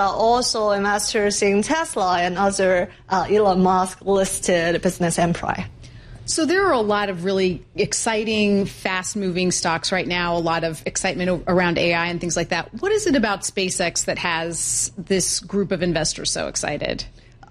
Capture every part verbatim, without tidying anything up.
also investors in Tesla and other uh, Elon Musk listed business empire. So there are a lot of really exciting, fast-moving stocks right now, a lot of excitement around A I and things like that. What is it about SpaceX that has this group of investors so excited?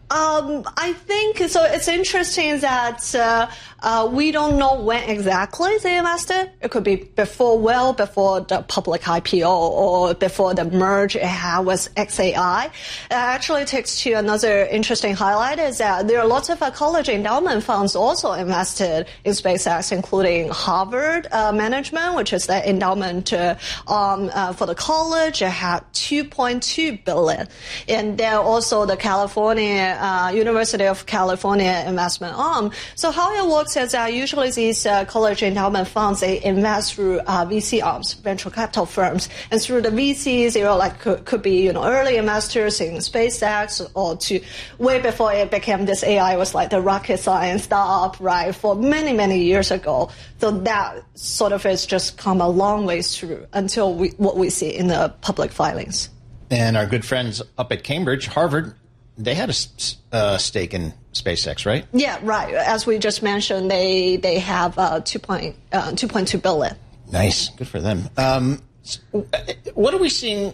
Um, I think so. It's interesting that uh, uh, we don't know when exactly they invested. It could be before, well before the public I P O or before the merge it had with X A I. It actually takes to another interesting highlight is that there are lots of uh, college endowment funds also invested in SpaceX, including Harvard uh, Management, which is the endowment uh, um, uh, for the college. It had two point two billion, and then also the California. Uh, University of California investment arm. So how it works is that usually these uh, college endowment funds, they invest through uh, V C arms, venture capital firms. And through the V Cs, you know, like could, could be, you know, early investors in SpaceX or to way before it became this A I was like the rocket science startup, right, for many, many years ago. So that sort of has just come a long ways through until we, what we see in the public filings. And our good friends up at Cambridge, Harvard, they had a uh, stake in SpaceX, right? Yeah, right. As we just mentioned, they they have uh, two point uh, two point two billion. Nice, good for them. Um, what are we seeing?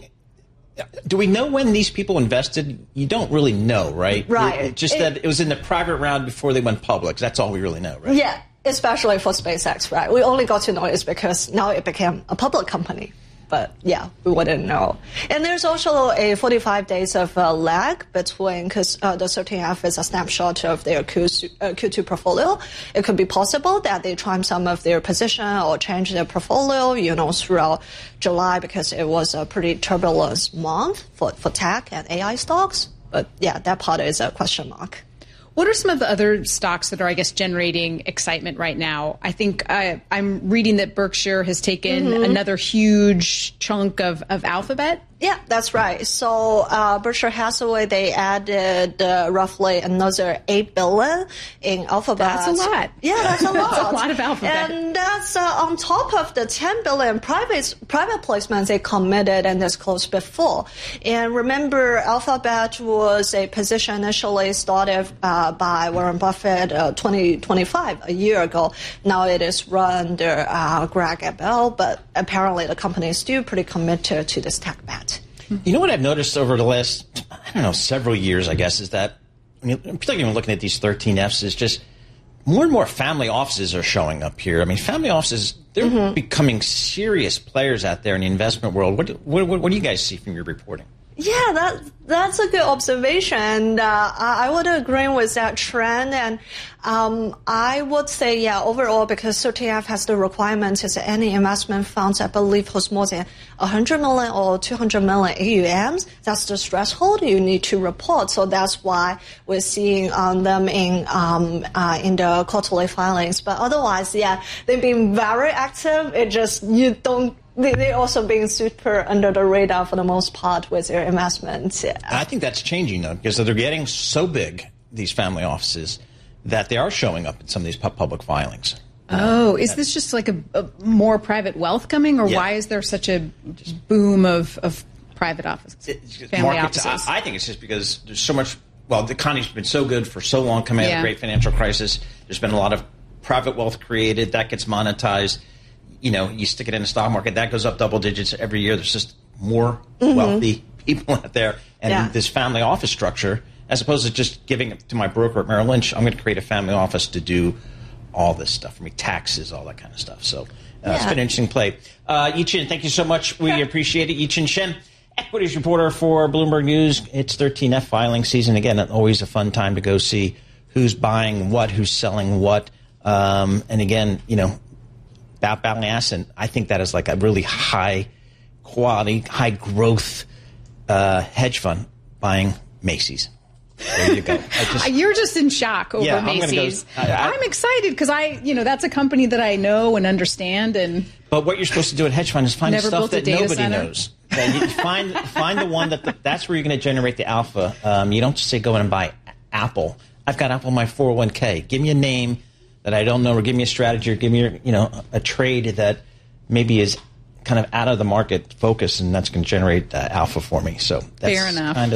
Do we know when these people invested? You don't really know, right? Right. It, just it, that it was in the private round before they went public. That's all we really know, right? Yeah, especially for SpaceX, right? We only got to know it because now it became a public company. But yeah, we wouldn't know. And there's also a forty-five days of uh, lag between, because uh, the thirteen F is a snapshot of their Q two portfolio. It could be possible that they trim some of their position or change their portfolio, you know, throughout July because it was a pretty turbulent month for, for tech and A I stocks. But yeah, that part is a question mark. What are some of the other stocks that are, I guess, generating excitement right now? I think uh, I'm reading that Berkshire has taken mm-hmm. another huge chunk of, of Alphabet. Yeah, that's right. So uh, Berkshire Hathaway, they added uh, roughly another eight billion in Alphabet. That's a lot. Yeah, that's a lot. That's a lot of Alphabet. And that's uh, on top of the ten billion private private placements they committed and disclosed before. And remember, Alphabet was a position initially started uh, by Warren Buffett uh, twenty twenty-five, a year ago. Now it is run under uh, Greg Abel, but apparently the company is still pretty committed to this tech bet. You know what I've noticed over the last, I don't know, several years, I guess, is that, I mean, particularly when looking at these thirteen Fs, is just more and more family offices are showing up here. I mean, family offices, they're mm-hmm. becoming serious players out there in the investment world. What, what, what do you guys see from your reporting? Yeah, that that's a good observation. Uh, I, I would agree with that trend, and um, I would say, yeah, overall, because thirteen F has the requirement is that any investment funds, I believe, holds more than one hundred million or two hundred million A U Ms. That's the threshold you need to report. So that's why we're seeing um, them in um, uh, in the quarterly filings. But otherwise, yeah, they've been very active. It just you don't. They're also being super under the radar for the most part with their investments. Yeah. I think that's changing, though, because they're getting so big, these family offices, that they are showing up in some of these public filings. Oh, is this just like a, a more private wealth coming, or yeah. why is there such a boom of, of private offices, it, family markets, offices? I, I think it's just because there's so much, well, the economy's been so good for so long coming out yeah. of the great financial crisis. There's been a lot of private wealth created. That gets monetized. You know, you stick it in the stock market, that goes up double digits every year. There's just more mm-hmm. wealthy people out there. And yeah. this family office structure, as opposed to just giving it to my broker at Merrill Lynch, I'm going to create a family office to do all this stuff for me, taxes, all that kind of stuff. So uh, yeah. it's been an interesting play. Uh, Yi-Chin, thank you so much. We appreciate it. Yi-Chin Shen, equities reporter for Bloomberg News. It's thirteen F filing season. Again, always a fun time to go see who's buying what, who's selling what. Um, and again, you know, About Balinascent, I think that is like a really high quality, high growth uh, hedge fund buying Macy's. There you go. Just, You're just in shock over yeah, Macy's. I'm, go, I, I, I'm excited because I, you know, that's a company that I know and understand. And but what you're supposed to do at hedge fund is find stuff that nobody center. knows. Yeah, you find find the one that the, that's where you're going to generate the alpha. Um, you don't just say go in and buy Apple. I've got Apple in my four oh one k. Give me a name that I don't know, or give me a strategy, or give me, your, you know, a trade that maybe is kind of out of the market focus, and that's going to generate uh, alpha for me. So that's Fair enough. kind of